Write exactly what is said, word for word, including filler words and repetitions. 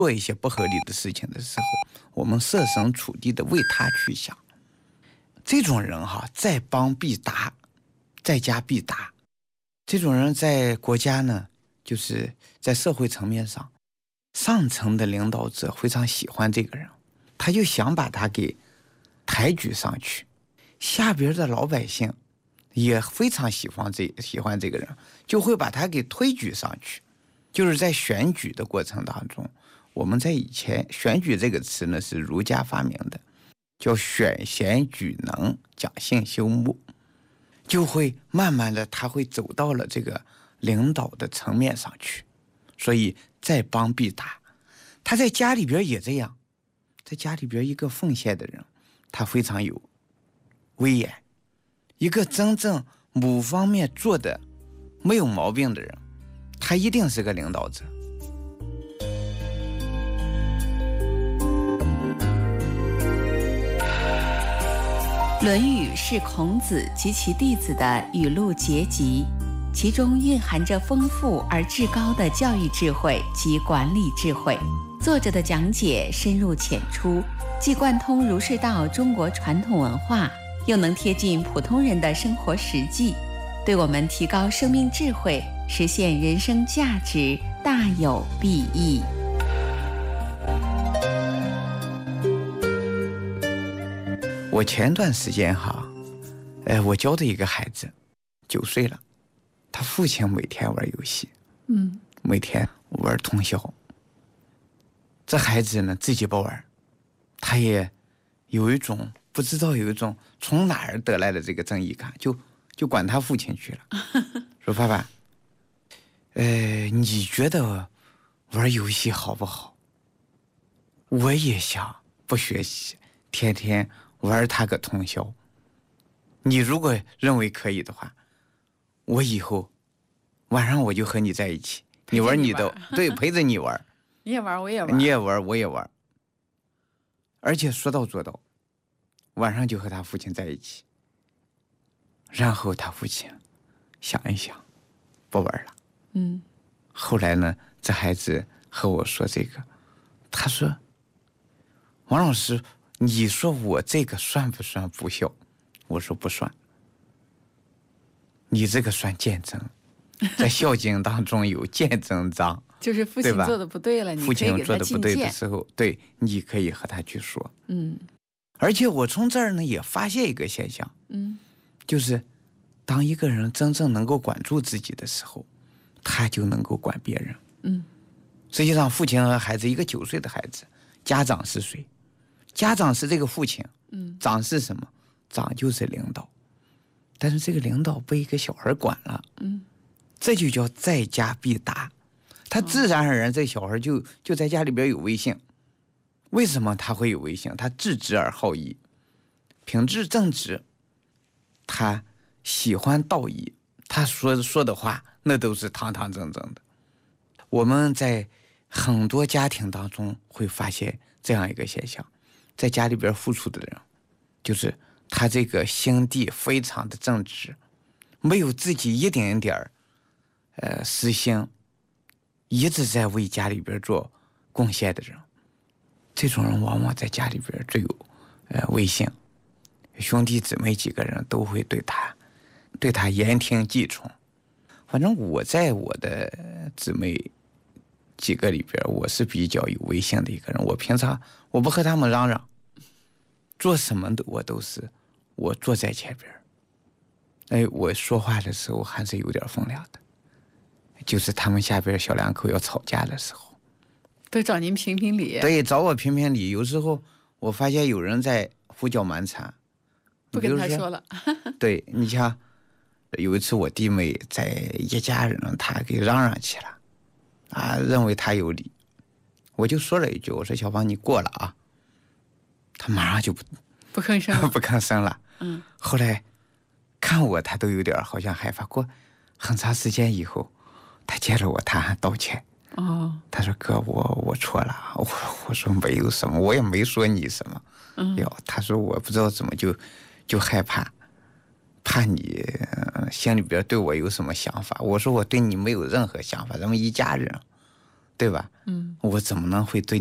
做一些不合理的事情的时候，我们设身处地的为他去想。这种人哈，在帮必达，在家必达。这种人在国家呢，就是在社会层面上，上层的领导者非常喜欢这个人，他就想把他给抬举上去。下边的老百姓也非常喜欢这喜欢这个人，就会把他给推举上去。就是在选举的过程当中，我们在以前选举这个词呢是儒家发明的，叫选贤举能，讲信修睦，就会慢慢的他会走到了这个领导的层面上去。所以在帮必达，他在家里边也这样，在家里边一个奉献的人，他非常有威严。一个真正某方面做的没有毛病的人，他一定是个领导者。 《论语》是孔子及其弟子的语录结集，其中蕴含着丰富而至高的教育智慧及管理智慧。作者的讲解深入浅出，既贯通儒释道中国传统文化，又能贴近普通人的生活实际，对我们提高生命智慧、实现人生价值大有裨益。 我前段时间哈，呃，我教的一个孩子九岁了，他父亲每天玩游戏，嗯，每天玩通宵。这孩子呢自己不玩，他也有一种不知道有一种从哪儿得来的这个正义感，就就管他父亲去了，说爸爸，呃，你觉得玩游戏好不好？我也想不学习，天天玩他个通宵。你如果认为可以的话，我以后晚上我就和你在一起，你玩你的，对，陪着你玩， 你也玩我也玩， 你也玩我也玩，而且说到做到，晚上就和他父亲在一起。然后他父亲想一想，不玩了。嗯，后来呢，这孩子和我说这个，他说：“王老师，你说我这个算不算不孝？”我说不算，你这个算见证，在孝经当中有见证章， 就是父亲做的不对了，你父亲做的不对的时候，对，你可以和他去说。嗯，而且我从这儿呢也发现一个现象，嗯，就是当一个人真正能够管住自己的时候，他就能够管别人。嗯，实际上父亲和孩子，一个九岁的孩子，家长是谁？家长是这个父亲，嗯，长是什么？长就是领导，但是这个领导被一个小孩管了，嗯，这就叫在家必达，他自然而然这小孩就就在家里边有威信。为什么他会有威信？他质直而好义，品质正直，他喜欢道义，他说说的话那都是堂堂正正的。我们在很多家庭当中会发现这样一个现象，在家里边付出的人，就是他这个心地非常的正直，没有自己一点点呃私心，一直在为家里边做贡献的人，这种人往往在家里边最有呃威信，兄弟姊妹几个人都会对他对他言听计从。反正我在我的姊妹几个里边，我是比较有威信的一个人。我平常我不和他们嚷嚷，做什么的我都是我坐在前边，哎，我说话的时候还是有点分量的。就是他们下边小两口要吵架的时候， 都找您评评理。 对，找我评评理。有时候我发现有人在胡搅蛮缠， 不跟他说了。 对，你像有一次我弟妹在一家人，他给嚷嚷起来，啊，认为他有理，我就说了一句，我说小芳你过了啊，他马上就不不吭声了， 不吭声了。嗯，后来看我他都有点好像害怕。过很长时间以后，他见了我，他还道歉。哦，他说哥，我我错了。我我说没有什么，我也没说你什么。嗯，哟，他说我不知道怎么就就害怕，怕你、呃、心里边对我有什么想法。我说我对你没有任何想法，咱们一家人。 对吧？ 嗯， 我怎么能会对